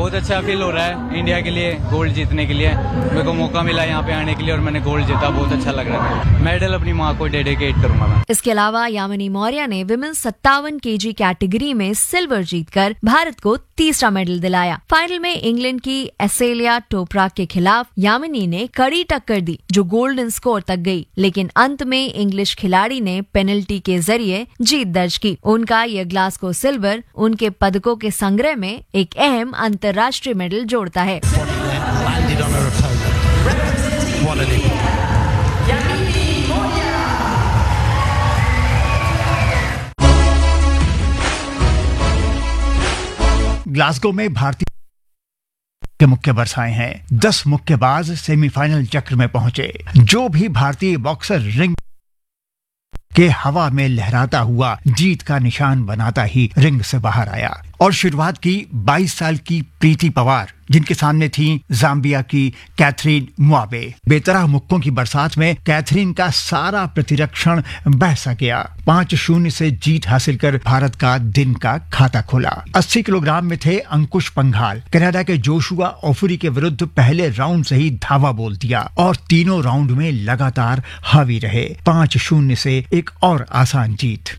बहुत अच्छा फील हो रहा है इंडिया के लिए गोल्ड जीतने के लिए। मेरे को मौका मिला यहाँ पे आने के लिए और मैंने गोल्ड जीता, बहुत अच्छा लग रहा है। मेडल अपनी माँ को डेडिकेट करूंगा मैं। इसके अलावा यामिनी मौर्य ने विमेंस 57 केजी कैटेगरी में सिल्वर जीतकर भारत को तीसरा मेडल दिलाया। फाइनल में इंग्लैंड की एसेलिया टोपराक के खिलाफ यामिनी ने कड़ी टक्कर दी जो गोल्डन स्कोर तक गई, लेकिन अंत में इंग्लिश खिलाड़ी ने पेनल्टी के जरिए जीत दर्ज की। उनका यह ग्लासगो सिल्वर उनके पदकों के संग्रह में एक अहम अंतर्राष्ट्रीय मेडल जोड़ता है। ग्लासगो में भारतीय के मुक्के बरसाए हैं। 10 मुक्केबाज सेमीफाइनल चक्र में पहुंचे। जो भी भारतीय बॉक्सर रिंग के हवा में लहराता हुआ जीत का निशान बनाता ही रिंग से बाहर आया और शुरुआत की 22 साल की प्रीति पवार, जिनके सामने थी जाम्बिया की कैथरीन मुआबे। बेतरह मुक्कों की बरसात में कैथरीन का सारा प्रतिरक्षण बह सा गया। 5-0 से जीत हासिल कर भारत का दिन का खाता खोला। 80 किलोग्राम में थे अंकुश पंघाल। कनाडा के जोशुआ ओफरी के विरुद्ध पहले राउंड से ही धावा बोल दिया और तीनों राउंड में लगातार हावी रहे। 5-0 से एक और आसान जीत।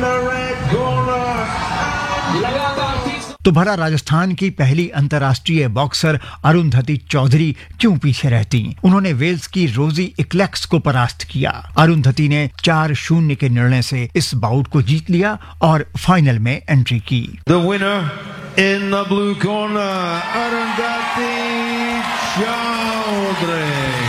तो भला राजस्थान की पहली अंतर्राष्ट्रीय बॉक्सर अरुंधति चौधरी क्यों पीछे रहती? उन्होंने वेल्स की रोजी इक्लेक्स को परास्त किया। अरुंधति ने 4-0 के निर्णय से इस बाउट को जीत लिया और फाइनल में एंट्री की। The winner in the blue corner, Arundhati Chaudhary।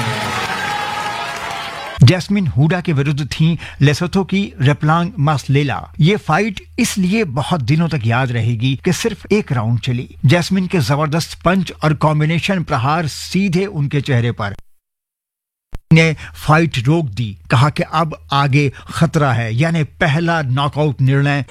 Jasmine Hooda के विरुद्ध थी लेसोथो की रेपलांग मासलेला। ये फाइट इसलिए बहुत दिनों तक याद रहेगी कि सिर्फ एक राउंड चली। जैस्मिन के जबरदस्त पंच और कॉम्बिनेशन प्रहार सीधे उनके चेहरे पर ने फाइट रोक दी। कहा कि अब आगे खतरा है, यानी पहला नॉकआउट निर्णय।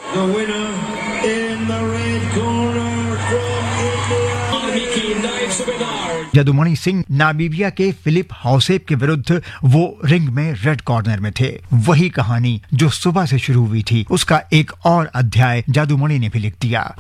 जदुमणि सिंह नामीबिया के फिलिप हौसेप के विरुद्ध वो रिंग में रेड कॉर्नर में थे। वही कहानी जो सुबह से शुरू हुई थी, उसका एक और अध्याय जादूमणि ने भी लिख दिया।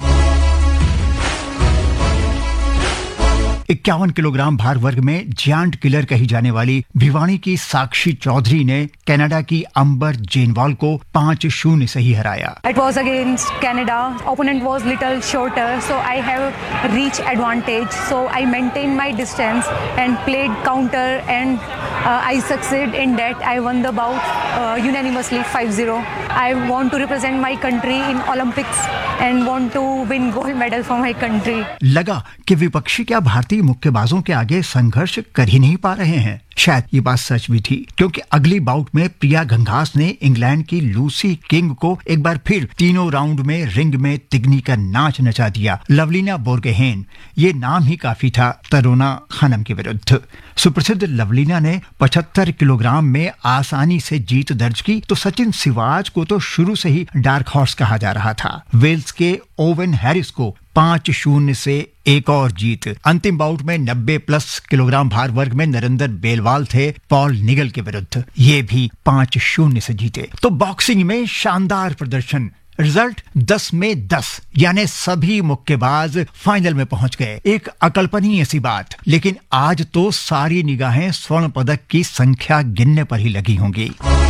51 किलोग्राम भार वर्ग में जायंट किलर कही जाने वाली भिवानी की साक्षी चौधरी ने कनाडा की अंबर जेनवाल को 5-0 से ही हराया। It was against Canada. Opponent was little shorter, so I have reach advantage. So I maintained my distance and played counter, and I succeed in that. I won the bout unanimously 5-0. I want to represent my country in Olympics and want to win gold medal for my country. लगा कि विपक्षी क्या भारतीय मुक्केबाजों के आगे संघर्ष कर ही नहीं पा रहे हैं। शायद ये बात सच भी थी, क्योंकि अगली बाउट में प्रिया घंघास ने इंग्लैंड की लूसी किंग को एक बार फिर तीनों राउंड में रिंग में तिगनी का नाच नचा दिया। लवलीना बोर्गहेन, ये नाम ही काफी था तरोना खानम के विरुद्ध। सुप्रसिद्ध लवलीना ने 75 किलोग्राम में आसानी से जीत दर्ज की, तो सचिन सिवाज को तो शुरू से ही डार्क हॉर्स कहा जा रहा था। वेल्स के ओवेन हैरिस को 5-0 से एक और जीत। अंतिम बाउट में 90+ किलोग्राम भार वर्ग में नरेंद्र बेलवाल थे पॉल निगल के विरुद्ध। ये भी 5-0 से जीते। तो बॉक्सिंग में शानदार प्रदर्शन। रिजल्ट 10 में 10, यानी सभी मुक्केबाज फाइनल में पहुंच गए। एक अकल्पनीय सी बात, लेकिन आज तो सारी निगाहें स्वर्ण पदक की संख्या गिनने पर ही लगी होंगी।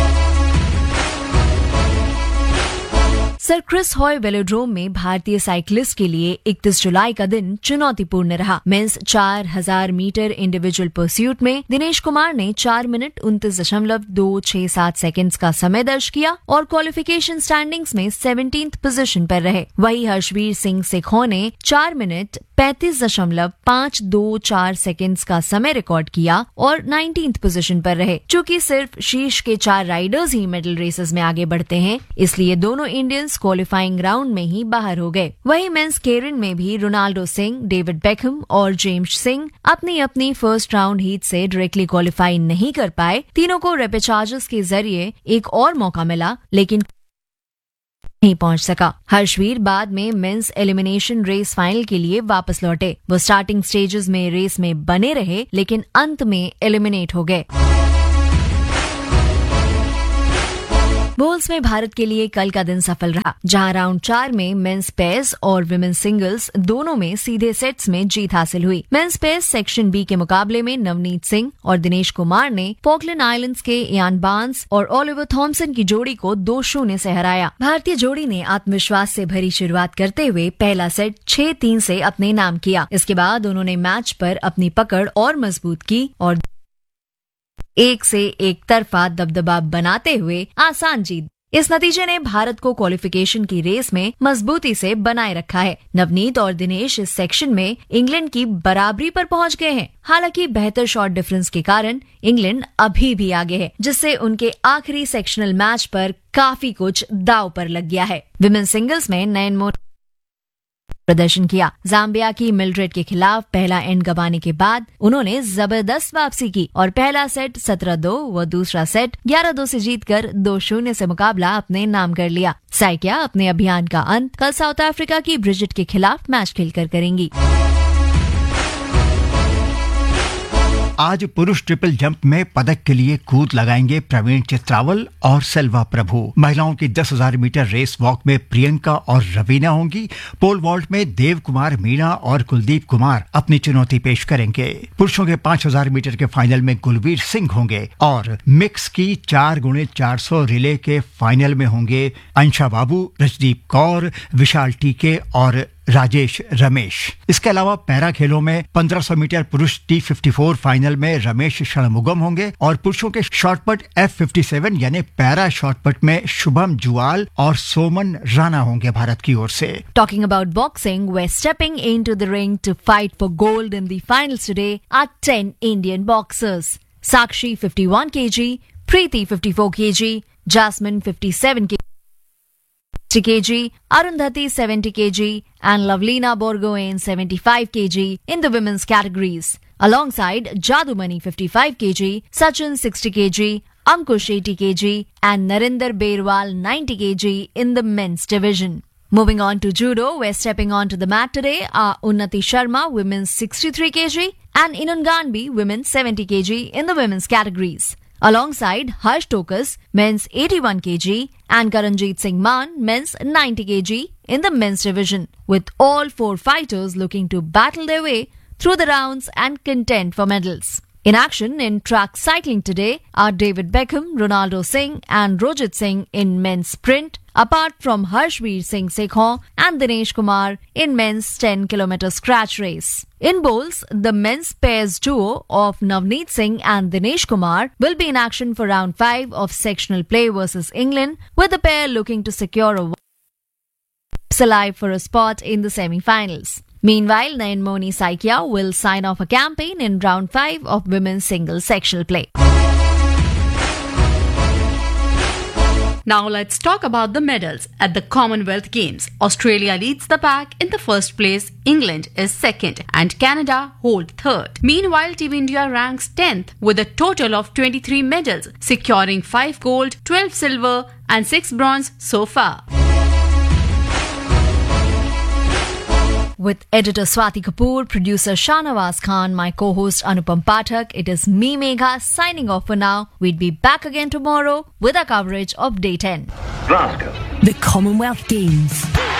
सर क्रिस हॉय वेलोड्रोम में भारतीय साइकिलिस्ट के लिए 31 जुलाई का दिन चुनौतीपूर्ण रहा। मेंस 4000 मीटर इंडिविजुअल परस्यूट में दिनेश कुमार ने 4 मिनट 29.267 सेकंड्स का समय दर्ज किया और क्वालिफिकेशन स्टैंडिंग्स में 17th पोजीशन पर रहे। वहीं हर्षवीर सिंह सेखों ने 4 मिनट 35.524 सेकंड्स का समय रिकॉर्ड किया और 19th पोजीशन पर रहे। चूंकि सिर्फ शीर्ष के 4 राइडर्स ही मेडल रेसेस में आगे बढ़ते हैं, इसलिए दोनों इंडियंस क्वालिफाइंग राउंड में ही बाहर हो गए। वहीं मेंस केरिन में भी रोनाल्डो सिंह, डेविड बेकहम और जेम्स सिंह अपनी अपनी फर्स्ट राउंड हीट से डायरेक्टली क्वालिफाई नहीं कर पाए। तीनों को रेपेचार्जेस के जरिए एक और मौका मिला, लेकिन नहीं पहुंच सका। हर्षवीर बाद में मेंस एलिमिनेशन रेस फाइनल के लिए वापस लौटे। वो स्टार्टिंग स्टेजेस में रेस में बने रहे, लेकिन अंत में एलिमिनेट हो गए। बोल्स में भारत के लिए कल का दिन सफल रहा, जहां राउंड 4 में मेंस पेयर्स और विमेन सिंगल्स दोनों में सीधे सेट्स में जीत हासिल हुई। मेंस पेयर्स सेक्शन बी के मुकाबले में नवनीत सिंह और दिनेश कुमार ने फॉकलैंड आइलैंड्स के इयान बार्न्स और ओलिवर थॉमसन की जोड़ी को 2-0 से हराया। भारतीय जोड़ी ने आत्मविश्वास से भरी शुरुआत करते हुए पहला सेट 6-3 से अपने नाम किया। इसके बाद उन्होंने मैच पर अपनी पकड़ और मजबूत की और 1 से 1 तरफा दबदबा बनाते हुए आसान जीत। इस नतीजे ने भारत को क्वालिफिकेशन की रेस में मजबूती से बनाए रखा है। नवनीत और दिनेश इस सेक्शन में इंग्लैंड की बराबरी पर पहुंच गए हैं। हालांकि बेहतर शॉट डिफरेंस के कारण इंग्लैंड अभी भी आगे है, जिससे उनके आखिरी सेक्शनल मैच पर काफी कुछ दांव पर लग गया है। विमेन सिंगल्स में नयन प्रदर्शन किया। जाम्बिया की मिल्ड्रेड के खिलाफ पहला एंड गंवाने के बाद उन्होंने जबरदस्त वापसी की और पहला सेट 17-2 व दूसरा सेट 11-2 से जीतकर 2-0 से मुकाबला अपने नाम कर लिया। साइकिया अपने अभियान का अंत कल साउथ अफ्रीका की ब्रिजिट के खिलाफ मैच खेलकर करेंगी। आज पुरुष ट्रिपल जंप में पदक के लिए कूद लगाएंगे प्रवीण चित्रावल और सेल्वा प्रभु। महिलाओं की 10,000 मीटर रेस वॉक में प्रियंका और रवीना होंगी। पोल वॉल्ट में देव कुमार मीणा और कुलदीप कुमार अपनी चुनौती पेश करेंगे। पुरुषों के 5,000 मीटर के फाइनल में गुलवीर सिंह होंगे और मिक्स की 4x400 रिले के फाइनल में होंगे अंशा बाबू, रजदीप कौर, विशाल टीके और राजेश रमेश। इसके अलावा पैरा खेलों में 1500 मीटर पुरुष T54 फाइनल में रमेश षणमुगम होंगे और पुरुषों के शॉटपट F57 यानी पैरा शॉटपट में शुभम जुआल और सोमन राणा होंगे भारत की ओर से। Talking about boxing, we're stepping into the ring to fight for gold in the finals today are 10 Indian boxers. Sakshi 51 kg, Preeti 54 kg, Jasmine 57 kg, Arundhati 70 kg and Lavlina Borgohain 75 kg in the women's categories. Alongside Jadumani 55 kg, Sachin 60 kg, Ankush 80 kg and Narinder Berwal 90 kg in the men's division. Moving on to judo, we're stepping onto the mat today are Unnati Sharma, women's 63 kg and Inun Ganbi, women's 70 kg in the women's categories. Alongside Harsh Tokas, men's 81 kg and Karanjeet Singh Maan, men's 90 kg in the men's division, with all 4 fighters looking to battle their way through the rounds and contend for medals. In action in track cycling today are David Beckham, Ronaldo Singh and Rojit Singh in men's sprint, apart from Harshveer Singh Sekhon and Dinesh Kumar in men's 10-kilometer scratch race. In bowls, the men's pairs duo of Navneet Singh and Dinesh Kumar will be in action for round 5 of sectional play versus England, with the pair looking to secure a alive for a spot in the semi-finals. Meanwhile, Nayanmoni Saikia will sign off a campaign in round 5 of women's singles sectional play. Now let's talk about the medals at the Commonwealth Games. Australia leads the pack in the first place, England is second and Canada hold third. Meanwhile, Team India ranks 10th with a total of 23 medals, securing 5 gold, 12 silver and 6 bronze so far. With editor Swati Kapoor, producer Shahnawaz Khan, my co-host Anupam Pathak, it is me Megha signing off for now. We'll be back again tomorrow with our coverage of Day 10. Glasgow. The Commonwealth Games.